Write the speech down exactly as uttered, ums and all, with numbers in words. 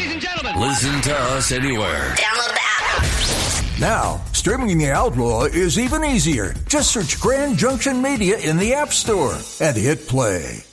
ladies and gentlemen. Listen to us anywhere. Download the app. Now, streaming The Outlaw is even easier. Just search Grand Junction Media in the App Store and hit play.